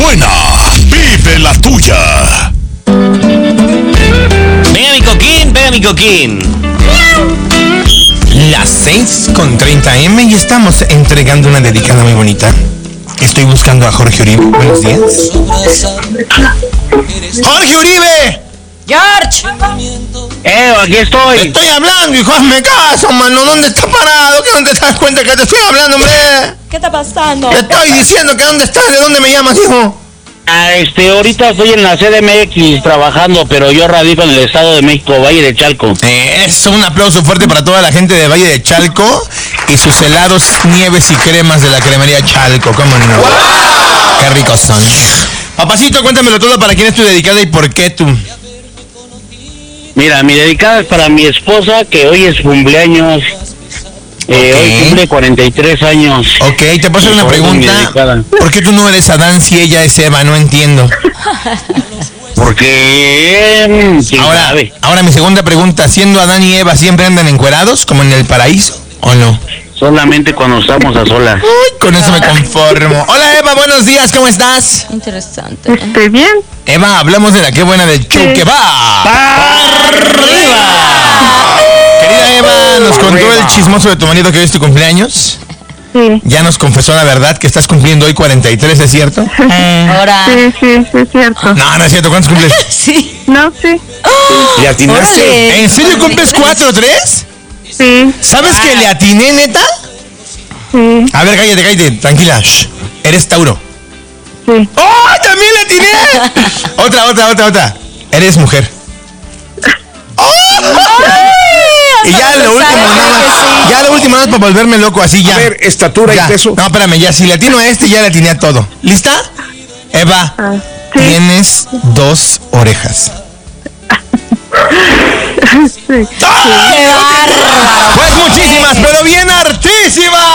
buena. Vive la tuya. Venga mi coquín, venga mi coquín. Las 6:30 AM y estamos entregando una dedicada muy bonita. Estoy buscando a Jorge Uribe. Buenos días. ¡Jorge Uribe! ¡George! Aquí estoy. Estoy hablando, hijo, hazme caso, mano. ¿Dónde estás parado? ¿Que no te das cuenta que te estoy hablando, hombre? ¿Qué está pasando? Te estoy diciendo que dónde estás, de dónde me llamas, hijo. Ahorita estoy en la CDMX trabajando, pero yo radico en el Estado de México, Valle de Chalco. Eso, un aplauso fuerte para toda la gente de Valle de Chalco y sus helados, nieves y cremas de la cremería Chalco, ¿cómo no? ¡Wow! ¡Qué ricos son! Papacito, cuéntamelo todo, ¿para quién es tu dedicada y por qué tú? Mira, mi dedicada es para mi esposa, que hoy es cumpleaños. Hoy cumple 43 años. Ok, te puedo hacer una pregunta. ¿Por qué tú no eres Adán si ella es Eva? No entiendo. Porque... Ahora mi segunda pregunta. ¿Siendo Adán y Eva siempre andan encuerados, como en el paraíso, o no? Solamente cuando estamos a solas. Uy, con eso me conformo. Hola Eva, buenos días, ¿cómo estás? Interesante. Estoy bien. Eva, hablamos de la qué buena del show que va para arriba. Querida Eva, nos contó el chismoso de tu marido que hoy es tu cumpleaños. Sí. Ya nos confesó la verdad que estás cumpliendo hoy 43, ¿es cierto? Ahora. Sí, es cierto. No es cierto, ¿cuántos cumples? Sí. No, sí. ¿Le atinaste? Órale. ¿En serio cumples 4 o 3? Sí, ¿Sabes que le atiné, neta? sí, A ver, cállate, tranquila. Shh. Eres Tauro. sí. ¡Oh, también le atiné! Otra. Eres mujer. Y ya lo último nada más para volverme loco así ya. A ver, estatura Ya. y peso. No, espérame, ya si le atino a este ya le atiné a todo. ¿Lista? Eva, Sí. tienes 2 orejas. Sí. ¡Ay! Pues muchísimas, pero bien hartísimas.